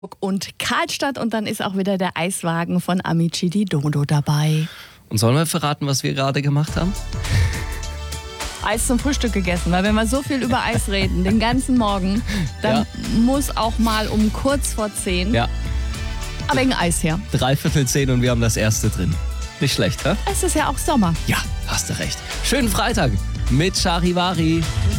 und Karlstadt und dann ist auch wieder der Eiswagen von Amici di Dodo dabei. Und sollen wir verraten, was wir gerade gemacht haben? Eis zum Frühstück gegessen, weil wenn wir so viel über Eis reden, den ganzen Morgen, dann muss auch mal um kurz vor 10 aber wegen Eis her. 9:45 und wir haben das erste drin. Nicht schlecht, hä? Es ist ja auch Sommer. Ja, hast du recht. Schönen Freitag mit Charivari.